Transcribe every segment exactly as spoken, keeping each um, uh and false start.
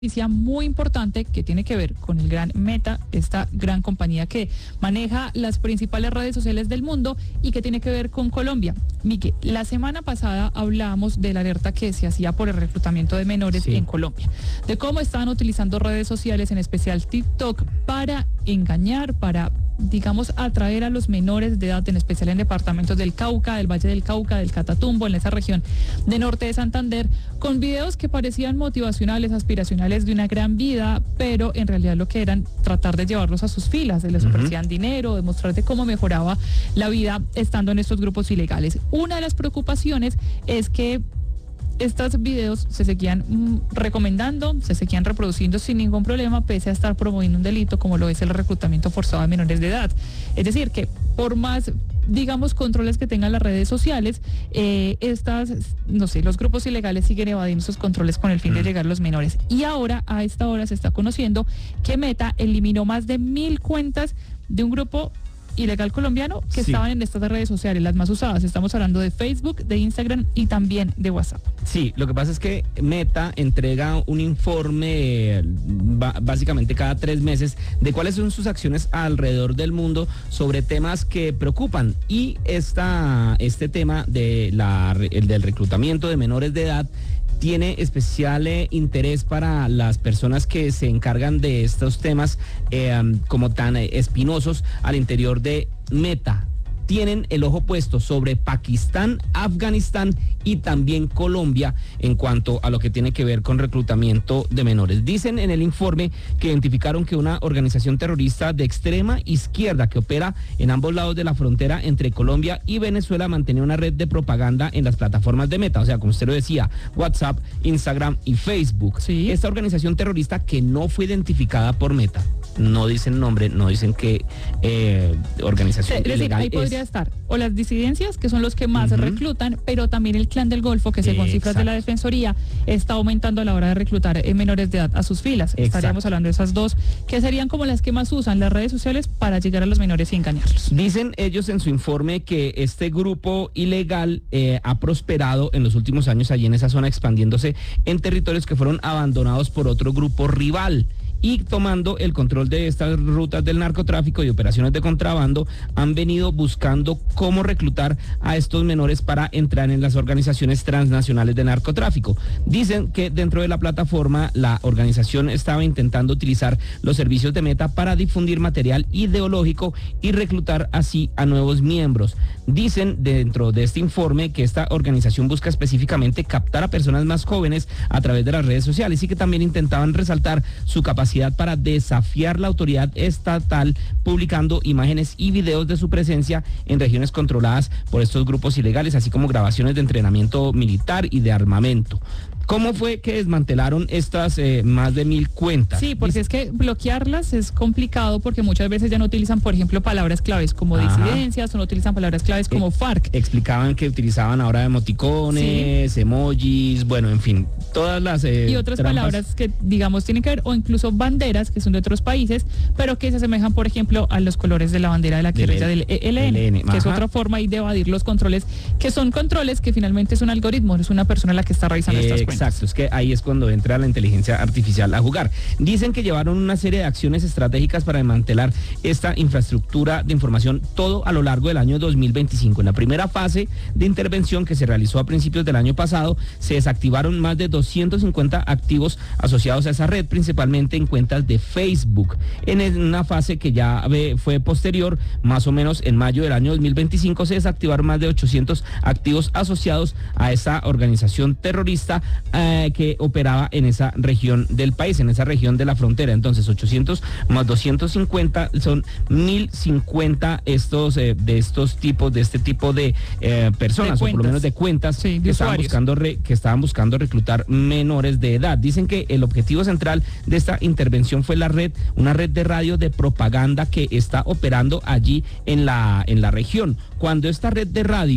noticia muy importante que tiene que ver con el gran Meta, esta gran compañía que maneja las principales redes sociales del mundo y que tiene que ver con Colombia. Miki, la semana pasada hablábamos de la alerta que se hacía por el reclutamiento de menores sí. en Colombia, de cómo estaban utilizando redes sociales, en especial TikTok, para engañar, para, digamos, atraer a los menores de edad, en especial en departamentos del Cauca, del Valle del Cauca, del Catatumbo, en esa región de norte de Santander, con videos que parecían motivacionales, aspiracionales, de una gran vida, pero en realidad lo que eran tratar de llevarlos a sus filas, de les ofrecían uh-huh. dinero, de mostrarte cómo mejoraba la vida estando en estos grupos ilegales. Una de las preocupaciones es que estos videos se seguían mm, recomendando, se seguían reproduciendo sin ningún problema, pese a estar promoviendo un delito como lo es el reclutamiento forzado de menores de edad. Es decir, que por más, digamos, controles que tengan las redes sociales, eh, estas, no sé, los grupos ilegales siguen evadiendo esos controles con el fin de llegar a los menores. Y ahora, a esta hora, se está conociendo que Meta eliminó más de mil cuentas de un grupo ilegal colombiano que sí. estaban en estas redes sociales, las más usadas. Estamos hablando de Facebook, de Instagram y también de WhatsApp. Sí, lo que pasa es que Meta entrega un informe básicamente cada tres meses de cuáles son sus acciones alrededor del mundo sobre temas que preocupan, y esta, este tema de la, el del reclutamiento de menores de edad tiene especial eh, interés para las personas que se encargan de estos temas eh, como tan eh, espinosos al interior de Meta. Tienen el ojo puesto sobre Pakistán, Afganistán y también Colombia en cuanto a lo que tiene que ver con reclutamiento de menores. Dicen en el informe que identificaron que una organización terrorista de extrema izquierda que opera en ambos lados de la frontera entre Colombia y Venezuela mantenía una red de propaganda en las plataformas de Meta, o sea, como usted lo decía, WhatsApp, Instagram y Facebook. Sí. Esta organización terrorista, que no fue identificada por Meta, no dicen nombre, no dicen qué eh, organización es decir, ilegal ahí es. Podría estar o las disidencias, que son los que más uh-huh. reclutan, pero también el Clan del Golfo, que según cifras de la Defensoría está aumentando a la hora de reclutar eh, menores de edad a sus filas. Exacto. Estaríamos hablando de esas dos, que serían como las que más usan las redes sociales para llegar a los menores y engañarlos. Dicen ellos en su informe que este grupo ilegal eh, ha prosperado en los últimos años allí en esa zona, expandiéndose en territorios que fueron abandonados por otro grupo rival. Y tomando el control de estas rutas del narcotráfico y operaciones de contrabando, han venido buscando cómo reclutar a estos menores para entrar en las organizaciones transnacionales de narcotráfico. Dicen que dentro de la plataforma la organización estaba intentando utilizar los servicios de Meta para difundir material ideológico y reclutar así a nuevos miembros. Dicen dentro de este informe que esta organización busca específicamente captar a personas más jóvenes a través de las redes sociales, y que también intentaban resaltar su capacidad para desafiar la autoridad estatal, publicando imágenes y videos de su presencia en regiones controladas por estos grupos ilegales, así como grabaciones de entrenamiento militar y de armamento. ¿Cómo fue que desmantelaron estas eh, más de mil cuentas? Sí, porque es que bloquearlas es complicado, porque muchas veces ya no utilizan, por ejemplo, palabras claves como Ajá. disidencias, o no utilizan palabras claves como eh, FARC. Explicaban que utilizaban ahora emoticones, sí. emojis, bueno, en fin, todas las eh, y otras trampas. palabras que, digamos, tienen que ver, o incluso banderas que son de otros países, pero que se asemejan, por ejemplo, a los colores de la bandera de la guerrilla del E L N, que es otra forma ahí de evadir los controles, que son controles que finalmente es un algoritmo, no es una persona la que está revisando eh, estas cuentas. Exacto, es que ahí es cuando entra la inteligencia artificial a jugar. Dicen que llevaron una serie de acciones estratégicas para desmantelar esta infraestructura de información, todo a lo largo del año dos mil veinticinco. En la primera fase de intervención, que se realizó a principios del año pasado, se desactivaron más de doscientos cincuenta activos asociados a esa red, principalmente en cuentas de Facebook. En una fase que ya fue posterior, más o menos en mayo del año dos mil veinticinco, se desactivaron más de ochocientos activos asociados a esa organización terrorista eh, que operaba en esa región del país, en esa región de la frontera. Entonces, ochocientos más doscientos cincuenta son mil cincuenta estos eh, de estos tipos, de este tipo de eh, personas, de o por lo menos de cuentas, sí, de que, estaban buscando re, que estaban buscando reclutar menores de edad. Dicen que el objetivo central de esta intervención fue la red, una red de radio de propaganda que está operando allí en la, en la región. Cuando esta red de radio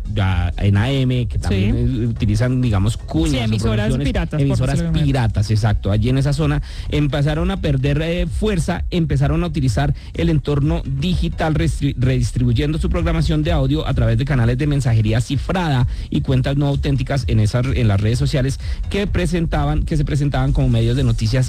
ya en A M, que también Sí. utilizan, digamos, cuñas. Sí, o emisoras pronunciaciones, piratas, por Emisoras decirlo de alguna piratas, exacto. Allí en esa zona empezaron a perder eh, fuerza, empezaron a utilizar el entorno digital, restri- redistribuyendo su programación de audio a través de canales de mensajería cifrada y cuentas no auténticas en esas en las redes sociales que presentaban, que se presentaban como medios de noticias